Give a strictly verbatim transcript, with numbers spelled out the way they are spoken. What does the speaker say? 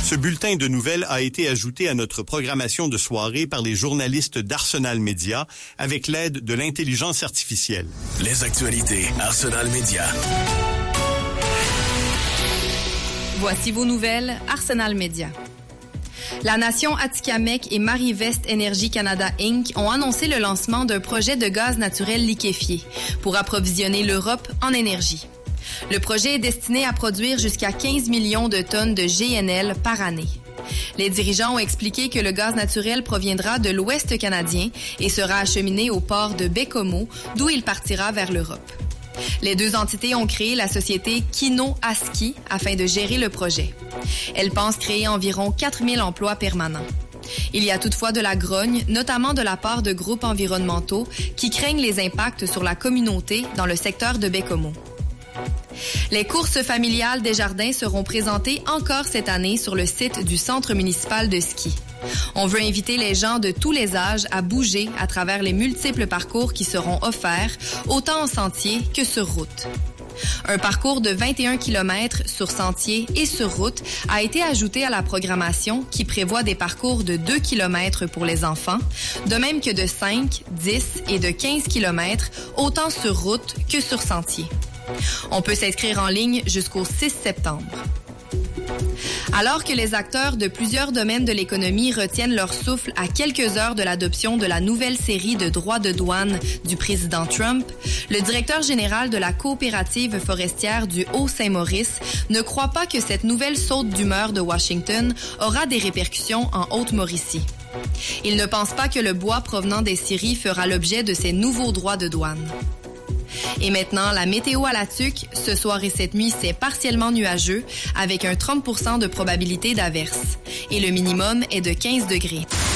Ce bulletin de nouvelles a été ajouté à notre programmation de soirée par les journalistes d'Arsenal Média avec l'aide de l'intelligence artificielle. Les actualités Arsenal Média. Voici vos nouvelles Arsenal Média. La Nation Atikamekw et Marie-Vest Energy Canada Incorporée ont annoncé le lancement d'un projet de gaz naturel liquéfié pour approvisionner l'Europe en énergie. Le projet est destiné à produire jusqu'à quinze millions de tonnes de G N L par année. Les dirigeants ont expliqué que le gaz naturel proviendra de l'Ouest canadien et sera acheminé au port de Baie-Comeau, d'où il partira vers l'Europe. Les deux entités ont créé la société Kino Aski afin de gérer le projet. Elle pense créer environ quatre mille emplois permanents. Il y a toutefois de la grogne, notamment de la part de groupes environnementaux qui craignent les impacts sur la communauté dans le secteur de Baie-Comeau. Les courses familiales des jardins seront présentées encore cette année sur le site du Centre municipal de ski. On veut inviter les gens de tous les âges à bouger à travers les multiples parcours qui seront offerts, autant en sentier que sur route. Un parcours de vingt et un kilomètres sur sentier et sur route a été ajouté à la programmation qui prévoit des parcours de deux kilomètres pour les enfants, de même que de cinq, dix et de quinze kilomètres, autant sur route que sur sentier. On peut s'inscrire en ligne jusqu'au six septembre. Alors que les acteurs de plusieurs domaines de l'économie retiennent leur souffle à quelques heures de l'adoption de la nouvelle série de droits de douane du président Trump, le directeur général de la coopérative forestière du Haut-Saint-Maurice ne croit pas que cette nouvelle saute d'humeur de Washington aura des répercussions en Haute-Mauricie. Il ne pense pas que le bois provenant des scieries fera l'objet de ces nouveaux droits de douane. Et maintenant, la météo à la Tuque. Ce soir et cette nuit, c'est partiellement nuageux avec un trente pour cent de probabilité d'averse. Et le minimum est de quinze degrés.